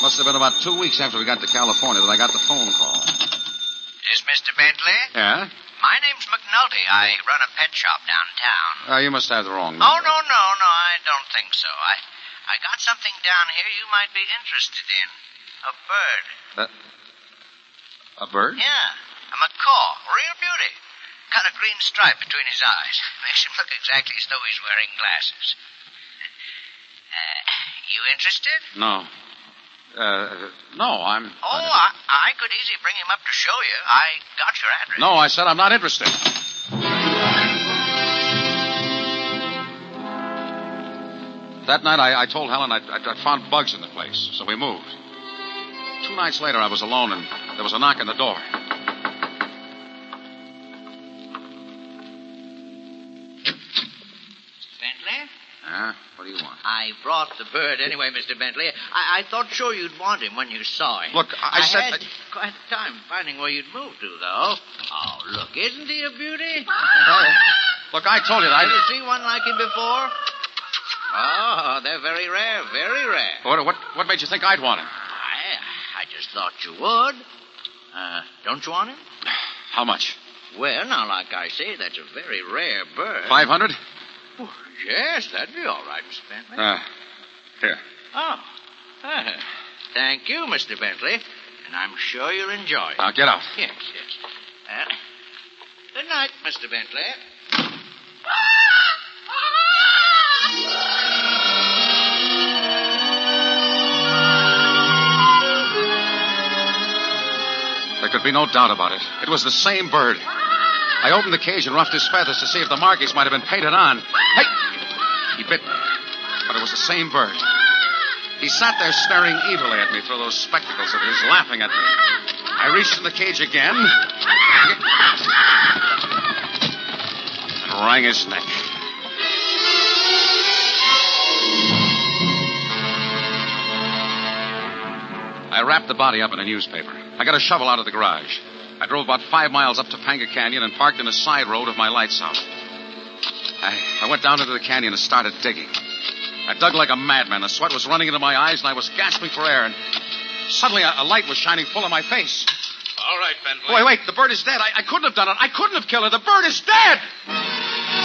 Must have been about 2 weeks after we got to California that I got the phone call. Is Mr. Bentley? Yeah? My name's McNulty. I run a pet shop downtown. You must have the wrong number. Oh, no, I don't think so. I got something down here you might be interested in. A bird. A bird? Yeah, a macaw. Real beauty. Got a green stripe between his eyes. Makes him look exactly as though he's wearing glasses. You interested? No. No, I'm... I could easily bring him up to show you. I got your address. No, I said I'm not interested. That night, I told Helen I found bugs in the place, so we moved. 2 nights later, I was alone, and there was a knock on the door. Bentley? What do you want? I brought the bird anyway, Mr. Bentley. I thought sure you'd want him when you saw him. Look, I said... had quite a time finding where you'd moved to, though. Oh, look, isn't he a beauty? Look, I told you that Did you see one like him before? Oh, they're very rare, very rare. What made you think I'd want him? I just thought you would. Don't you want him? How much? Well, now, like I say, that's a very rare bird. 500? Oh, yes, that'd be all right, Mr. Bentley. Here. Oh. Thank you, Mr. Bentley. And I'm sure you'll enjoy it. Now, get out. Yes. Good night, Mr. Bentley. There could be no doubt about it. It was the same bird. I opened the cage and roughed his feathers to see if the markings might have been painted on. Hey! He bit me. But it was the same bird. He sat there staring evilly at me through those spectacles of his, laughing at me. I reached in the cage again and wrung his neck. I wrapped the body up in a newspaper. I got a shovel out of the garage. I drove about 5 miles up Topanga Canyon and parked in a side road with my lights out. I went down into the canyon and started digging. I dug like a madman. The sweat was running into my eyes, and I was gasping for air, and suddenly a light was shining full in my face. All right, Bentley. Wait, the bird is dead. I couldn't have done it. I couldn't have killed her. The bird is dead!